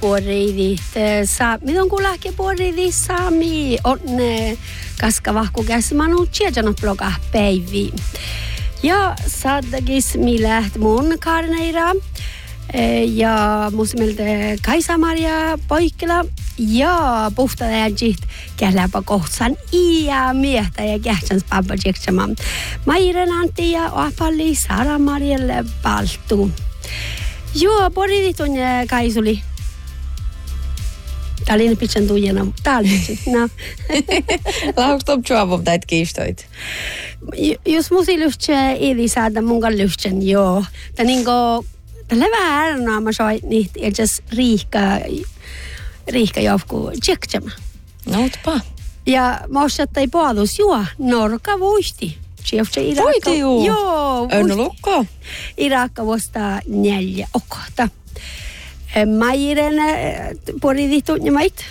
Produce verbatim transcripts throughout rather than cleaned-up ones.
puoreidit. Sa, midon kuulahke puoreidit saami on kaskavahku käsimanu tjejanot bloga päivi. Ja saadagis miläht mun Karneira ja musimelta Kaisa-Maria Poikkila ja puhtajajit kähläpä kohtsan iä miehtä ja kähtsans pappa tjeksama. Mairen Antti ja Apalli Sara-Marielle Paltu. Joo, poridit on Kaisuli. Tää oli ne pitsen tuijana. Tää oli pitsen, no. Lahuks top juovom täit kiistoit? Jos musi lyhtsä ili saada munkan lyhtsän, joo. Tää niinku, tää levää ärnaama soi niitä, ja just riihka, riihka jovku tjeksama. Noutpa. Ja mossat ei puolus, joo, norka vuisti. Voiti juu? Joo. Önnu lukko? Irakka vuosta neljä okta. Mairen poridit tunnemait.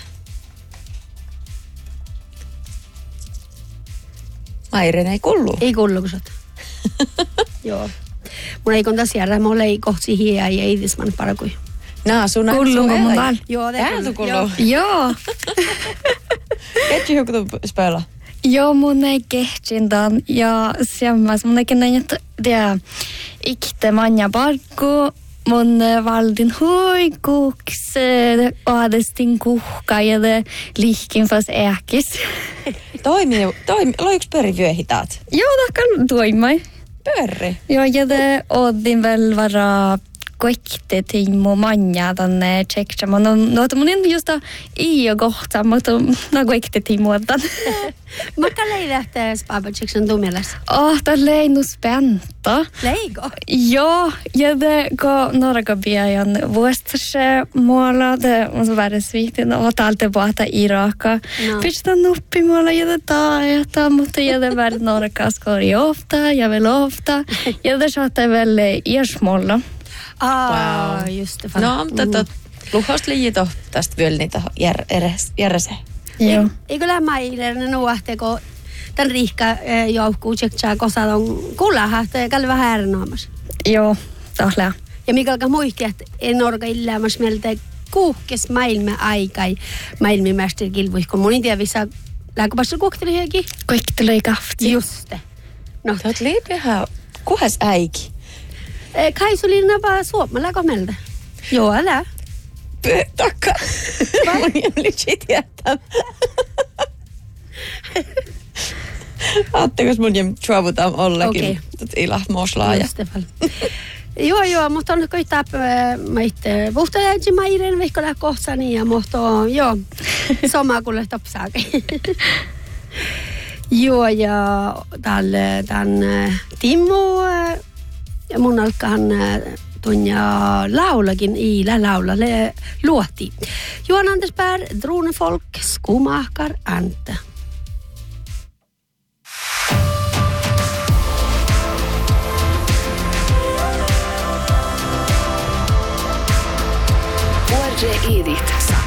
Mairen ei kullu? Ei kullu, kun sot. Joo. Mun ei konta siellä, mulla ei kohti hiää ja ei tisman parakui. Naa, sun aina Kullu sun mun täällä. Joo, Täältä kullu? Joo. Ketsi hukkutu spela? Joo, mun ei kehtsindan ja semmas mun ei kenen, että det ikte manja parkku mun valdin huikuks aadestin kuhka ja det lihkin fast äkis. Toimi, toimi, loiks pöri vyöhitaat? Joo, takkan toimai. Pörri? Joo, ja det oddin väl vara koikte timmo manja tänne tjeksama. No, no mun en just i och kohta, mutta no koikte timmo odan. Makka leidähtää spaba tjeksan tumelas. Åh, det är lejnu spänta. Leigo? Joo, ja det går några bian vuostassa måla, det måste vara svikt. No, och allt båta i raka. Pistan upp i måla, ja det tar, mutta ja det var några kaskor i ofta, jag vill ofta. Ja det satt väl i småla. Ah, wow. Just det. No, mutta luhos liito tästä vyöl niitä järjese. Joo. Eikö lämmäilen nuohteko tän riihka joukkuu tjeksää kosadon kullahahte kalli vähän äärnaamas. Joo, tahlaa. Ja mikä muisti, että en orga illämäs meiltä kuukkes maailman aikai maailmanmästerikilvuih, kun mun tiedä vissa lääkäpässä kuukteli hekin. Kuukteli kahti. Just det. No. Sä oot liipihän kuhes äiki? Kaisulina vaan suomalla meiltä. Joo, älä. Takka. Mun ei lytsit jättää. Aattekos mun jem chuavutaan ollekin. Okei. Ilah moslaa. Just det. Joo, joo, mutta on koittaa meitte puhtajäjä mairen vihkolla kohtsani ja mutta joo, sama kuule topsaakin. Joo, ja tälle tämän Timmo ja mun alkaan tunja laulakin iilä laulalle luotti. Johan Andersberg, Dronefolk, Skomakar, Ante. Edith.